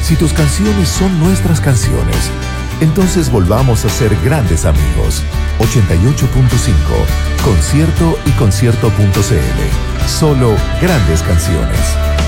Si tus canciones son nuestras canciones, entonces volvamos a ser grandes amigos. 88.5, concierto y concierto.cl. Solo grandes canciones.